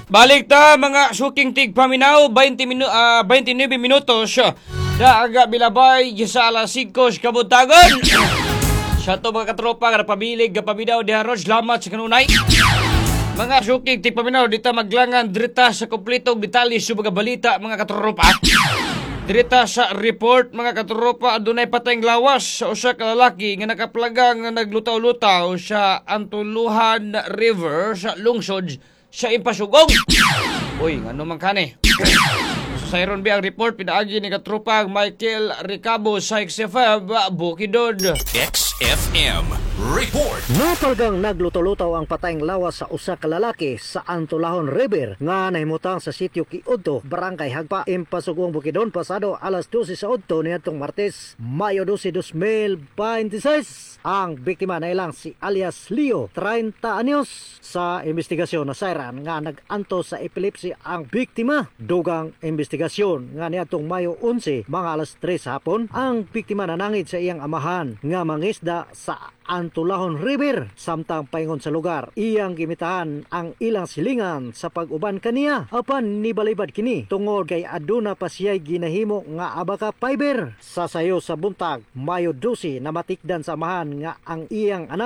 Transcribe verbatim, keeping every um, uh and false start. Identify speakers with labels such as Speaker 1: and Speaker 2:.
Speaker 1: Balik ta mga suking tig paminaw, twenty minu uh, twenty-nine minutos. Daaga bilabay sa alas singko kabuntagon. Sa to mga katropa nga pabilig paminaw di haron salamat sa kanunay. Mga suking tig paminaw dita maglangan drita sa kompletong detalye sa mga balita mga katropa. Drita sa report mga katropa adunay patayng lawas sa usa ka lalaki nga nakaplagang nga naglutaw-lutaw sa Antuluhan River sa lungsod sa Impasugong. Uy, ano man kani? Sa Iron B ang report pinaagi ni katropang Michael Ricabo sa X F M Bukidnon.
Speaker 2: X F M Report.
Speaker 3: Natalgang nagluto-lutaw ang patayng lawas sa usa ka lalaki sa Antulahon River nga nahimutang sa sitio Kiudto, Barangay Hagpa, Impasugong, Bukidnon pasado alas dose sa udto niadtong Martes, Mayo dose, two thousand twenty-six. Ang biktima na ilang si alias Leo, thirty anyos. Sa investigasyon na sayran nga nag-anto sa epilepsy ang biktima. Dugang investigasyon nga niadtong Mayo eleven, mga alas tres hapon, ang biktima nanangid sa iyang amahan nga mangisda sa Antulahon River. Samtang paingon sa lugar, iyang gimitahan ang ilang silingan sa pag-uban kaniya. Apan nibalibad kini tungod kay aduna pa siya'y ginahimo nga abaka fiber. Sa sayo sa buntag, Mayo twelve, na matikdan sa amahan nga ang iyang anak